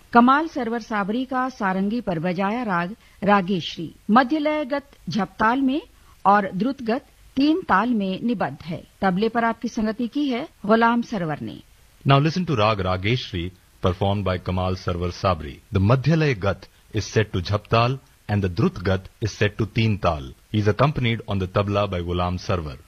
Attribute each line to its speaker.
Speaker 1: कमाल सरवर साबरी का सारंगी पर बजाया राग रागेश्वरी मध्य लयगत झपताल में और द्रुतगत 3 ताल में निबद्ध है। तबले पर आपकी संगति की है गुलाम सरवर ने।
Speaker 2: Now listen to Rag Rageshri performed by Kamal Sarwar Sabri. The Madhyalaya Gat is set to Jhaptal and the Drut Gat is set to Teen Tal. He is accompanied on the tabla by Ghulam Sarwar.